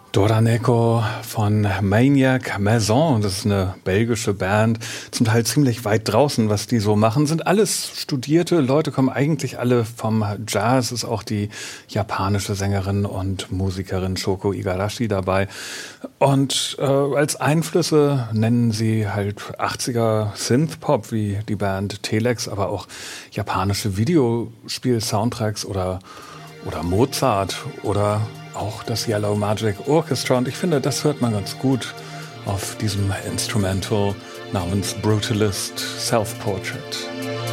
Doraneko von Maniac Maison, das ist eine belgische Band, zum Teil ziemlich weit draußen, was die so machen, sind alles studierte Leute, kommen eigentlich alle vom Jazz, ist auch die japanische Sängerin und Musikerin Shoko Igarashi dabei und als Einflüsse nennen sie halt 80er Synthpop wie die Band Telex, aber auch japanische Videospiel-Soundtracks oder Mozart oder auch das Yellow Magic Orchestra. Und ich finde, das hört man ganz gut auf diesem Instrumental namens Brutalist Self-Portrait.